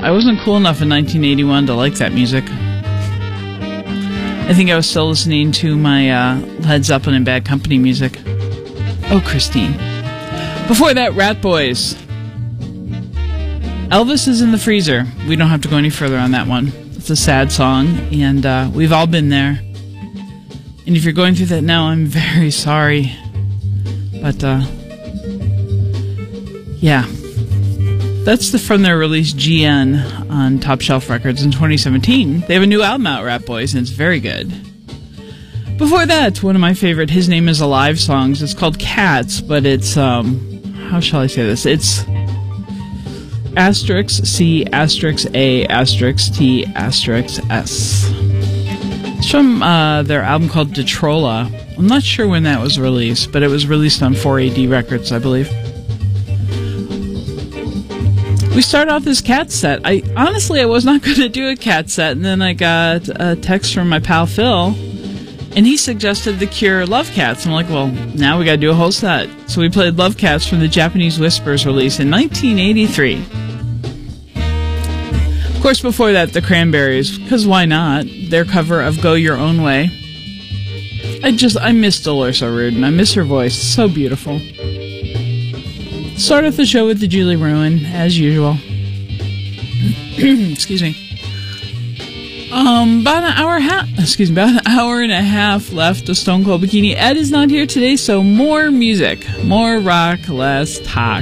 I wasn't cool enough in 1981 to like that music. I think I was still listening to my Led Zeppelin and Bad Company music. Oh, Christine. Before that, Rat Boys. Elvis is in the freezer. We don't have to go any further on that one. It's a sad song, and we've all been there. And if you're going through that now, I'm very sorry. But, yeah. That's from their release GN on Top Shelf Records in 2017. They have a new album out, Rat Boys, and it's very good. Before that, one of my favorite His Name Is Alive songs. It's called Cats, but it's, how shall I say this? It's *C**A**T**S. It's from their album called Detrola. I'm not sure when that was released, but it was released on 4AD Records, I believe. We started off this cat set. I was not going to do a cat set, and then I got a text from my pal Phil, and he suggested The Cure Love Cats. I'm like, well, now we got to do a whole set. So we played Love Cats from the Japanese Whispers release in 1983. Of course, before that, the Cranberries, because why not? Their cover of Go Your Own Way. I miss Dolores O'Riordan. I miss her voice. So beautiful. Start off the show with the Julie Ruin, as usual. Excuse me. About an hour and a half left of Stone Cold Bikini. Ed is not here today, so more music. More rock, less talk.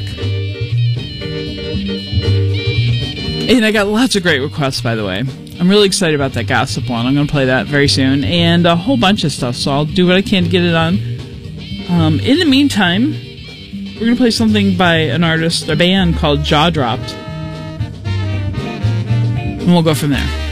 And I got lots of great requests, by the way. I'm really excited about that gossip one. I'm going to play that very soon. And a whole bunch of stuff, so I'll do what I can to get it on. In the meantime, we're going to play something by a band called Jaw Dropped. And we'll go from there.